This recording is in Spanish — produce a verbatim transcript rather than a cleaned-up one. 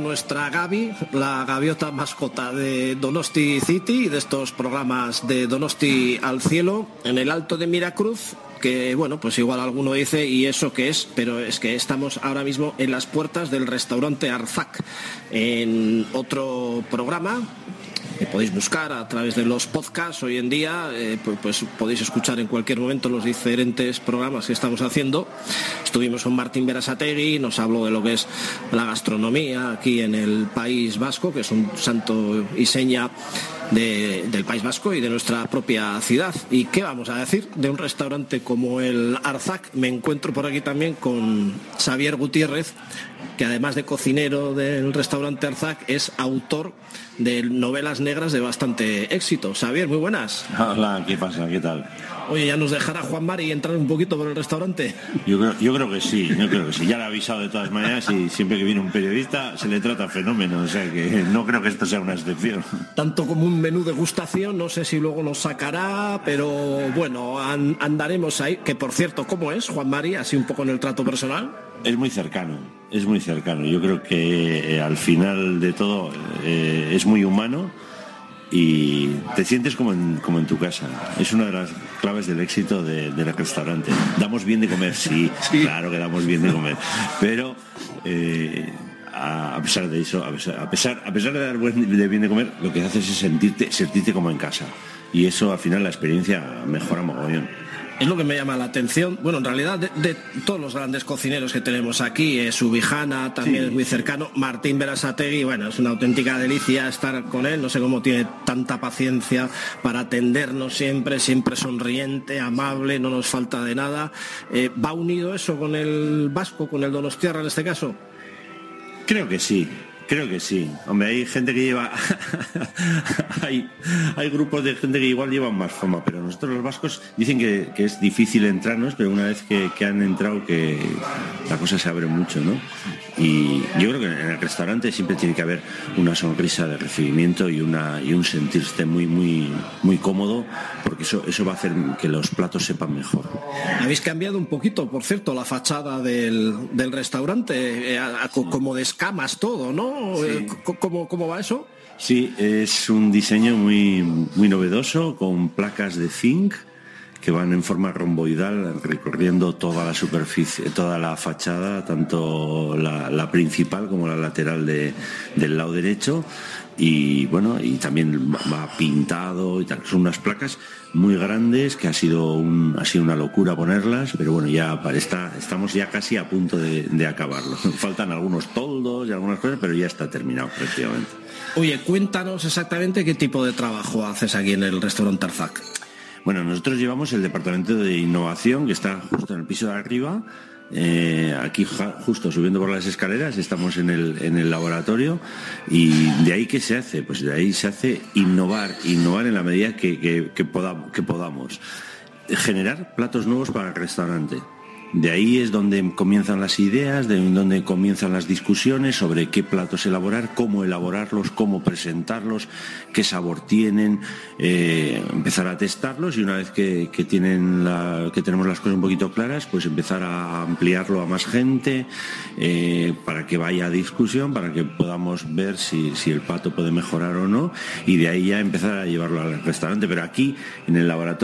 nuestra Gaby, la gaviota mascota de Donosti City y de estos programas de Donosti al cielo, en el Alto de Miracruz, que bueno, pues igual alguno dice, ¿y eso qué es? Pero es que estamos ahora mismo en las puertas del restaurante Arzac, en otro programa que podéis buscar a través de los podcasts hoy en día, eh, pues, pues podéis escuchar en cualquier momento los diferentes programas que estamos haciendo. Estuvimos con Martín Berasategui, nos habló de lo que es la gastronomía aquí en el País Vasco, que es un santo y seña de, del País Vasco y de nuestra propia ciudad. ¿Y qué vamos a decir de un restaurante como el Arzac? Me encuentro por aquí también con Xavier Gutiérrez, que además de cocinero del restaurante Arzac es autor de novelas negras de bastante éxito. Xavier, muy buenas. Hola, ¿qué pasa? ¿Qué tal? Oye, ¿ya nos dejará Juan Mari entrar un poquito por el restaurante? Yo creo, yo creo que sí, yo creo que sí. Ya le he avisado de todas maneras y siempre que viene un periodista se le trata fenómeno, o sea que no creo que esto sea una excepción. Tanto como un menú degustación, no sé si luego nos sacará, pero bueno, an- andaremos ahí. Que por cierto, ¿cómo es Juan Mari? Así un poco en el trato personal. Es muy cercano, es muy cercano. Yo creo que eh, al final de todo eh, es muy humano y te sientes como en, como en tu casa. Es una de las claves del éxito de, del restaurante. Damos bien de comer, sí, sí, claro que damos bien de comer, pero eh, a, a pesar de eso, a pesar, a pesar, a pesar de dar buen, de bien de comer, lo que haces es sentirte, sentirte como en casa. Y eso al final la experiencia mejora mogollón. Es lo que me llama la atención. Bueno, en realidad de, de todos los grandes cocineros que tenemos aquí, eh, Subijana también sí, es muy cercano, Martín Berasategui, bueno, es una auténtica delicia estar con él, no sé cómo tiene tanta paciencia para atendernos siempre, siempre sonriente, amable, no nos falta de nada. Eh, ¿Va unido eso con el vasco, con el donostiarra en este caso? Creo que sí. Creo que sí. Hombre, hay gente que lleva... hay, hay grupos de gente que igual llevan más fama, pero nosotros los vascos dicen que, que es difícil entrarnos, pero una vez que, que han entrado que la cosa se abre mucho, ¿no? Y yo creo que en el restaurante siempre tiene que haber una sonrisa de recibimiento y una y un sentirse muy muy muy cómodo, porque eso eso va a hacer que los platos sepan mejor. Habéis cambiado un poquito, por cierto, la fachada del, del restaurante, eh, a, a, como de escamas todo, ¿no? Sí. ¿Cómo, ¿Cómo va eso? Sí, es un diseño muy muy novedoso, con placas de zinc que van en forma romboidal recorriendo toda la superficie, toda la fachada, tanto la, la principal como la lateral de, del lado derecho, y bueno, y también va pintado y tal. Son unas placas muy grandes que ha sido un, ha sido una locura ponerlas, pero bueno, ya está, estamos ya casi a punto de, de acabarlo. Faltan algunos toldos y algunas cosas, pero ya está terminado prácticamente. Oye, cuéntanos exactamente qué tipo de trabajo haces aquí en el restaurante Arzac. Bueno, nosotros llevamos el departamento de innovación, que está justo en el piso de arriba. Eh, aquí justo subiendo por las escaleras estamos en el, en el laboratorio. Y de ahí, ¿qué se hace? Pues de ahí se hace innovar, innovar en la medida que, que, que, podamos, que podamos. Generar platos nuevos para el restaurante. De ahí es donde comienzan las ideas, de donde comienzan las discusiones sobre qué platos elaborar, cómo elaborarlos, cómo presentarlos, qué sabor tienen, eh, empezar a testarlos, y una vez que, que, tienen la, que tenemos las cosas un poquito claras, pues empezar a ampliarlo a más gente, eh, para que vaya a discusión, para que podamos ver si, si el plato puede mejorar o no, y de ahí ya empezar a llevarlo al restaurante. Pero aquí, en el laboratorio,